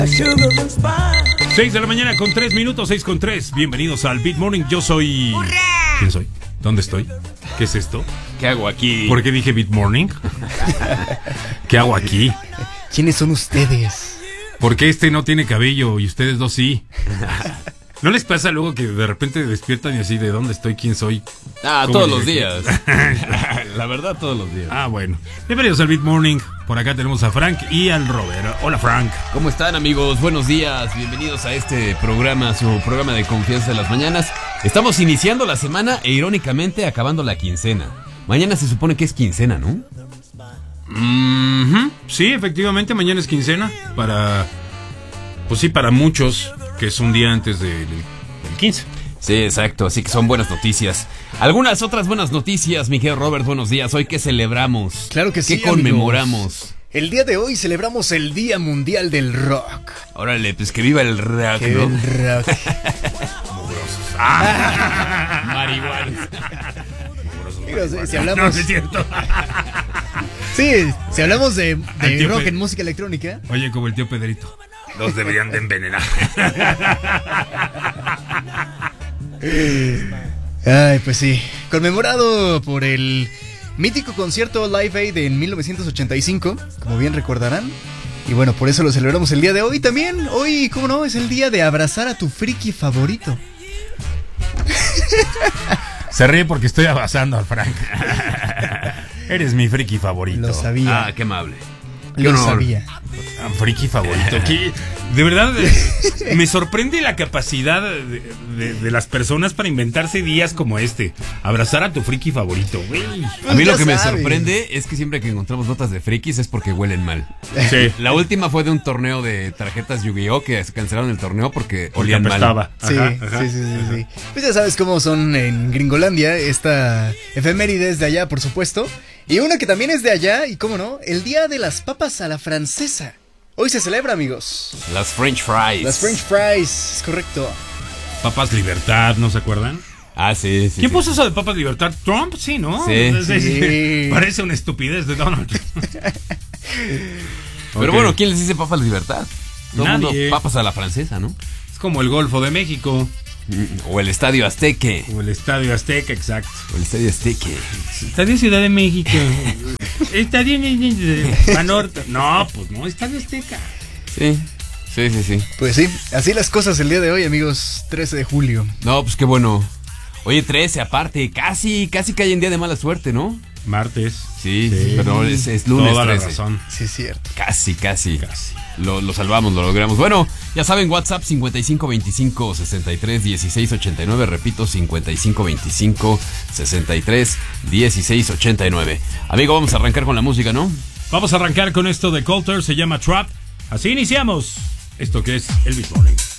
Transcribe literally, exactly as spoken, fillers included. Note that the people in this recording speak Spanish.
seis de la mañana con tres minutos, seis con tres. Bienvenidos al Beat Morning. Yo soy... ¡Hurra! ¿Quién soy? ¿Dónde estoy? ¿Qué es esto? ¿Qué hago aquí? ¿Por qué dije Beat Morning? ¿Qué hago aquí? ¿Quiénes son ustedes? ¿Por qué este no tiene cabello y ustedes dos sí? ¿No les pasa luego que de repente despiertan y así de dónde estoy, quién soy? Ah, todos los días. La verdad, todos los días. Ah, bueno. Bienvenidos al Beat Morning. Por acá tenemos a Frank y al Robert. Hola, Frank. ¿Cómo están, amigos? Buenos días. Bienvenidos a este programa, su programa de confianza de las mañanas. Estamos iniciando la semana e irónicamente acabando la quincena. Mañana se supone que es quincena, ¿no? Mm-hmm. Sí, efectivamente, mañana es quincena. Para... Pues sí, para muchos, que es un día antes del, del quince. Sí, exacto, así que son buenas noticias. Algunas otras buenas noticias, mi querido Robert, buenos días. ¿Hoy qué celebramos? Claro que sí, ¿Qué conmemoramos? Amigos. El día de hoy celebramos el Día Mundial del Rock. Órale, pues que viva el rock, que ¿no? El rock. Mugrosos. Ah. Marihuanos. Amigos, si hablamos... No, no es cierto. Sí, si hablamos de, de rock Pe... en música electrónica. Oye, como el tío Pedrito. Los deberían de envenenar. Ay, pues sí. Conmemorado por el mítico concierto Live Aid en mil novecientos ochenta y cinco, como bien recordarán. Y bueno, por eso lo celebramos el día de hoy también. Hoy, ¿cómo no? Es el día de abrazar a tu friki favorito. Se ríe porque estoy abrazando al Frank. Eres mi friki favorito. Lo sabía. Ah, qué amable. Qué Lo sabía. Un friki favorito. ¿Qué? De verdad, me sorprende la capacidad de, de, de las personas para inventarse días como este. Abrazar a tu friki favorito, güey. A mí ya lo que me sabe. sorprende es que siempre que encontramos notas de frikis es porque huelen mal. Sí. La última fue de un torneo de tarjetas Yu-Gi-Oh! Que se cancelaron el torneo porque olían mal. Apestaba. Sí, Ajá, ajá. sí, sí, sí, sí. Pues ya sabes cómo son en Gringolandia. Esta efeméride es de allá, por supuesto. Y una que también es de allá, y cómo no, el Día de las Papas a la Francesa. Hoy se celebra, amigos. Las French fries. Las French fries, es correcto. Papas Libertad, ¿no se acuerdan? Ah, sí, sí. ¿Quién sí. puso eso de Papas Libertad? ¿Trump? Sí, ¿no? Sí. Sí. Parece una estupidez de Donald Trump. Pero Ok. bueno, ¿quién les dice papas libertad? Todo el mundo Nadie. papas a la francesa, ¿no? Es como el Golfo de México. O el Estadio Azteque. O el Estadio Azteca, exacto. O el Estadio Azteque. Estadio Ciudad de México. Estadio Banorte. No, pues no, Estadio Azteca. Sí, sí, sí, sí. Pues sí, así las cosas el día de hoy, amigos. trece de julio. No, pues qué bueno. Oye, trece aparte, casi, casi cae en día de mala suerte, ¿no? Martes. Sí, Sí. pero es, es lunes Toda la trece. razón. Sí, es cierto. Casi, casi. Casi. Lo, lo salvamos, lo logramos. Bueno, ya saben, WhatsApp cincuenta y cinco veinticinco sesenta y tres dieciséis ochenta y nueve. Repito, cincuenta y cinco veinticinco sesenta y tres dieciséis ochenta y nueve. Amigo, vamos a arrancar con la música, ¿no? Vamos a arrancar con esto de Coulter, se llama Trap. Así iniciamos esto que es el Beat Morning.